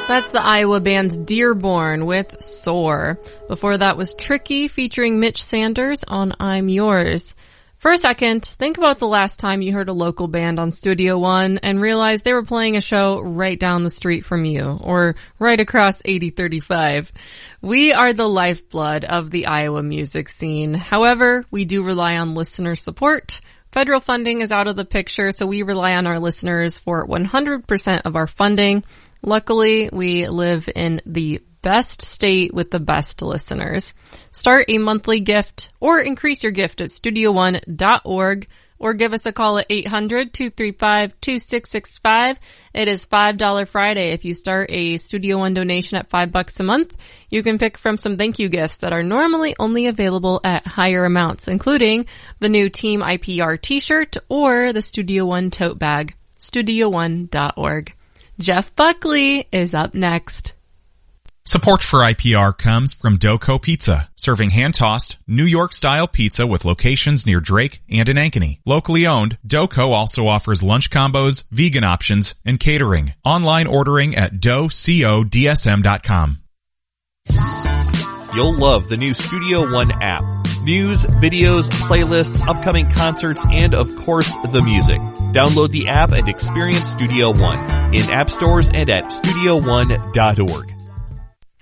That's the Iowa band Dearborn with Soar. Before that was Tricky featuring Mitch Sanders on I'm Yours. For a second, think about the last time you heard a local band on Studio One and realized they were playing a show right down the street from you, or right across 8035. We are the lifeblood of the Iowa music scene. However, we do rely on listener support. Federal funding is out of the picture, so we rely on our listeners for 100% of our funding. Luckily, we live in the best state with the best listeners. Start a monthly gift or increase your gift at studioone.org or give us a call at 800-235-2665. It is $5 Friday. If you start a Studio One donation at $5 a month, you can pick from some thank you gifts that are normally only available at higher amounts, including the new Team IPR t-shirt or the Studio One tote bag. studioone.org. Jeff Buckley is up next. Support for IPR comes from Doco Pizza, serving hand-tossed, New York-style pizza with locations near Drake and in Ankeny. Locally owned, Doco also offers lunch combos, vegan options, and catering. Online ordering at docodsm.com. You'll love the new Studio One app. News, videos, playlists, upcoming concerts, and of course, the music. Download the app and experience Studio One in app stores and at studioone.org.